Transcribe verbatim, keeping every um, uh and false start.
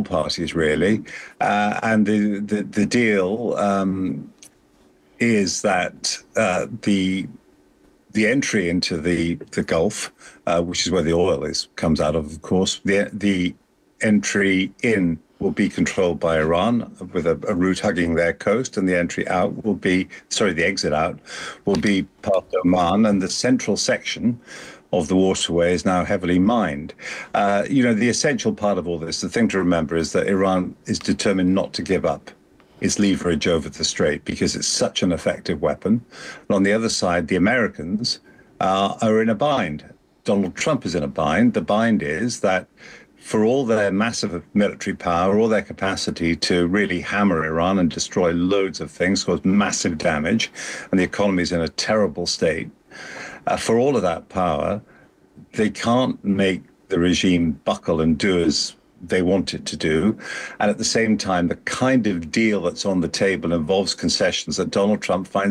parties, really. Uh, and the, the, the deal um, is that uh, the the entry into the the Gulf, uh, which is where the oil is comes out of, of course, the the entry in will be controlled by Iran with a, a route hugging their coast, and the entry out will be, sorry, the exit out will be past Oman, and the central section of the waterway is now heavily mined. Uh, you know, the essential part of all this, the thing to remember is that Iran is determined not to give up its leverage over the strait because it's such an effective weapon. And on the other side, the Americans uh, are in a bind. Donald Trump is in a bind. The bind is that for all their massive military power, all their capacity to really hammer Iran and destroy loads of things, cause massive damage, and the economy is in a terrible state, uh, for all of that power, they can't make the regime buckle and do as they want it to do. And at the same time, the kind of deal that's on the table involves concessions that Donald Trump finds